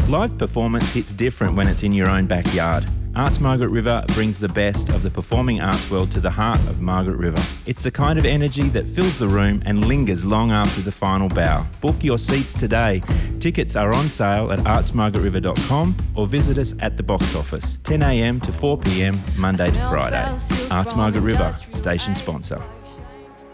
Live performance hits different when it's in your own backyard. Arts Margaret River brings the best of the performing arts world to the heart of Margaret River. It's the kind of energy that fills the room and lingers long after the final bow. Book your seats today. Tickets are on sale at artsmargaretriver.com or visit us at the box office, 10 a.m. to 4 p.m, Monday to Friday. Arts Margaret River, station sponsor.